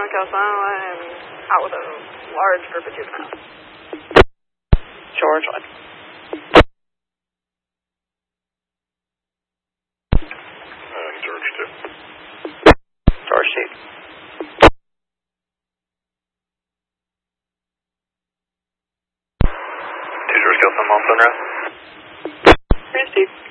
Kelso and out with a large group of juveniles. George 1. George 2. George 2. George Kelso, Mount Sunrise. Here's Steve.